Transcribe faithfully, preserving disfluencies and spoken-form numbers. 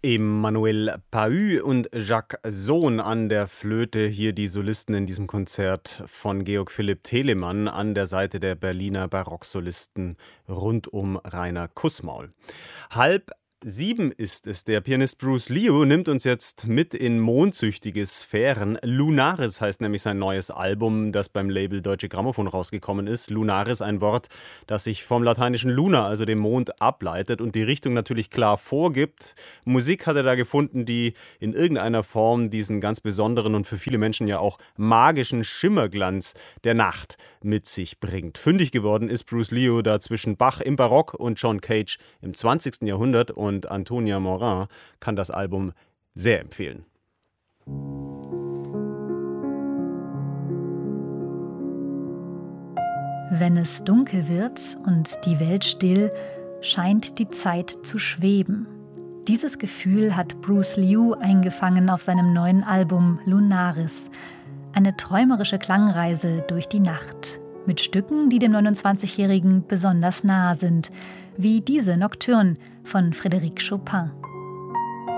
Emmanuel Pahud und Jacques Sohn an der Flöte, hier die Solisten in diesem Konzert von Georg Philipp Telemann an der Seite der Berliner Barocksolisten rund um Rainer Kussmaul. Halb sieben ist es. Der Pianist Bruce Liu nimmt uns jetzt mit in mondsüchtige Sphären. Lunaris heißt nämlich sein neues Album, das beim Label Deutsche Grammophon rausgekommen ist. Lunaris, ein Wort, das sich vom lateinischen Luna, also dem Mond, ableitet und die Richtung natürlich klar vorgibt. Musik hat er da gefunden, die in irgendeiner Form diesen ganz besonderen und für viele Menschen ja auch magischen Schimmerglanz der Nacht mit sich bringt. Fündig geworden ist Bruce Liu da zwischen Bach im Barock und John Cage im zwanzigsten Jahrhundert und Und Antonia Morin kann das Album sehr empfehlen. Wenn es dunkel wird und die Welt still, scheint die Zeit zu schweben. Dieses Gefühl hat Bruce Liu eingefangen auf seinem neuen Album Lunaris. Eine träumerische Klangreise durch die Nacht. Mit Stücken, die dem neunundzwanzigjährigen besonders nahe sind, wie diese Nocturne von Frédéric Chopin.